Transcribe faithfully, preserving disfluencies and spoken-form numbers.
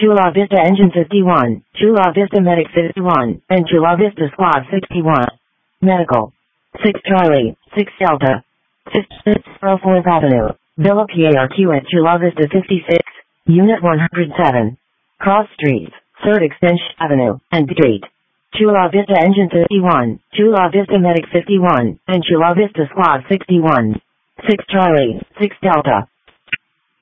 Chula Vista Engine fifty-one, Chula Vista Medic fifty-one, and Chula Vista Squad sixty-one. Medical. six Charlie, six Delta. fifty-six fourth Avenue, Villa P A R Q at Chula Vista fifty-six, Unit one hundred seven. Cross Streets, third Extension Avenue, and Street. Chula Vista Engine fifty-one, Chula Vista Medic fifty-one, and Chula Vista Squad sixty-one. six Charlie, six Delta.